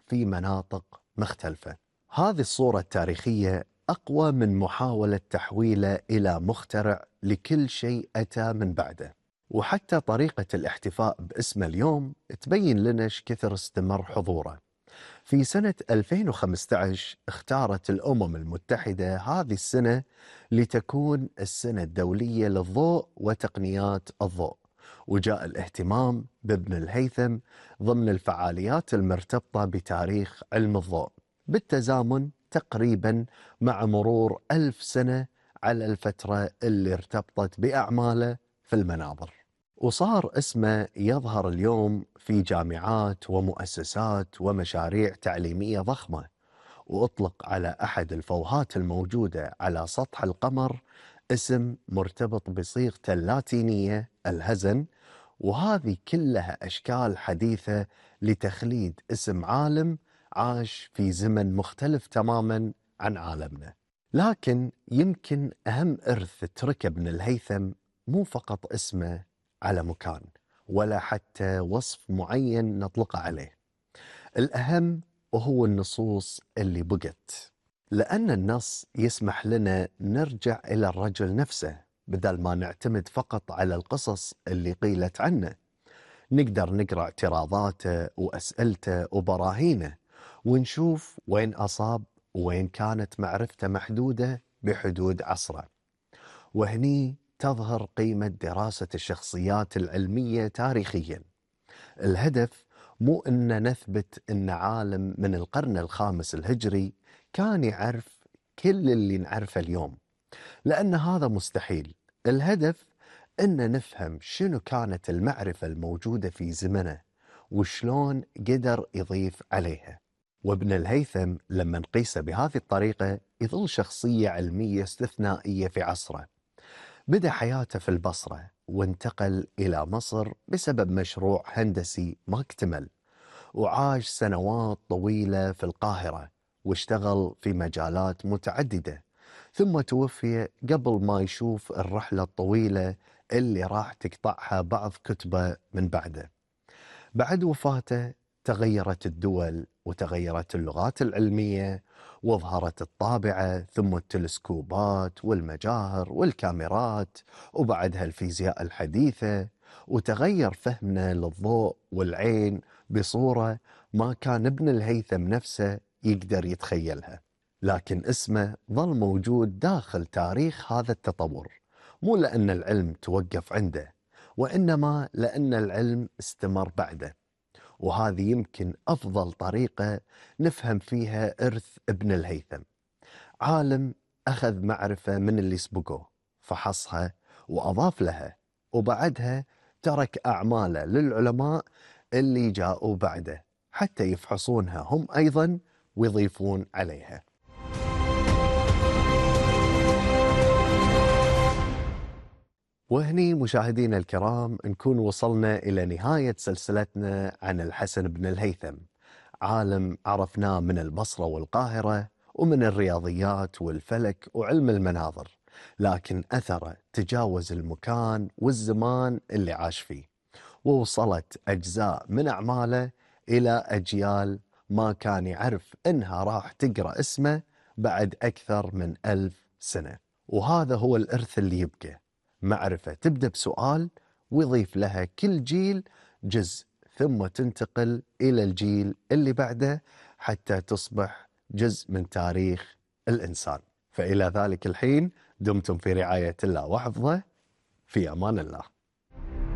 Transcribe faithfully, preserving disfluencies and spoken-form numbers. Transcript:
في مناطق مختلفة. هذه الصورة التاريخية أقوى من محاولة تحويله إلى مخترع لكل شيء أتى من بعده. وحتى طريقة الاحتفاء باسمه اليوم تبين لنا ايش كثر استمر حضوره. في سنة ألفين وخمسة عشر اختارت الأمم المتحدة هذه السنة لتكون السنة الدولية للضوء وتقنيات الضوء، وجاء الاهتمام بابن الهيثم ضمن الفعاليات المرتبطة بتاريخ علم الضوء، بالتزامن تقريبا مع مرور ألف سنة على الفترة اللي ارتبطت بأعماله في المناظر. وصار اسمه يظهر اليوم في جامعات ومؤسسات ومشاريع تعليمية ضخمة، وأطلق على أحد الفوهات الموجودة على سطح القمر اسم مرتبط بصيغته اللاتينية الهزن، وهذه كلها أشكال حديثة لتخليد اسم عالم عاش في زمن مختلف تماما عن عالمنا. لكن يمكن أهم إرث تركه ابن الهيثم مو فقط اسمه على مكان، ولا حتى وصف معين نطلقه عليه. الأهم وهو النصوص اللي بقت، لأن النص يسمح لنا نرجع إلى الرجل نفسه بدل ما نعتمد فقط على القصص اللي قيلت عنه. نقدر نقرأ اعتراضاته وأسئلته وبراهينه، ونشوف وين أصاب وين كانت معرفته محدودة بحدود عصره. وهني تظهر قيمة دراسة الشخصيات العلمية تاريخيا. الهدف مو أن نثبت أن عالم من القرن الخامس الهجري كان يعرف كل اللي نعرفه اليوم، لأن هذا مستحيل. الهدف أن نفهم شنو كانت المعرفة الموجودة في زمنه وشلون قدر يضيف عليها. وابن الهيثم لما نقيسه بهذه الطريقة يظل شخصية علمية استثنائية في عصره. بدأ حياته في البصرة وانتقل إلى مصر بسبب مشروع هندسي ما اكتمل، وعاش سنوات طويلة في القاهرة واشتغل في مجالات متعددة، ثم توفي قبل ما يشوف الرحلة الطويلة اللي راح تقطعها بعض كتبه من بعده. بعد وفاته تغيرت الدول وتغيرت اللغات العلمية، وظهرت الطابعة ثم التلسكوبات والمجاهر والكاميرات، وبعدها الفيزياء الحديثة، وتغير فهمنا للضوء والعين بصورة ما كان ابن الهيثم نفسه يقدر يتخيلها. لكن اسمه ظل موجود داخل تاريخ هذا التطور، مو لأن العلم توقف عنده، وإنما لأن العلم استمر بعده. وهذه يمكن أفضل طريقة نفهم فيها إرث ابن الهيثم. عالم أخذ معرفة من اللي سبقوه، فحصها وأضاف لها، وبعدها ترك أعماله للعلماء اللي جاءوا بعده حتى يفحصونها هم أيضا ويضيفون عليها. وهني مشاهدينا الكرام نكون وصلنا إلى نهاية سلسلتنا عن الحسن بن الهيثم، عالم عرفناه من البصرة والقاهرة ومن الرياضيات والفلك وعلم المناظر، لكن أثره تجاوز المكان والزمان اللي عاش فيه، ووصلت أجزاء من أعماله إلى أجيال ما كان يعرف إنها راح تقرأ اسمه بعد أكثر من ألف سنة. وهذا هو الإرث اللي يبقى، معرفة تبدأ بسؤال ويضيف لها كل جيل جزء، ثم تنتقل إلى الجيل اللي بعده حتى تصبح جزء من تاريخ الإنسان. فإلى ذلك الحين دمتم في رعاية الله وحفظه، في أمان الله.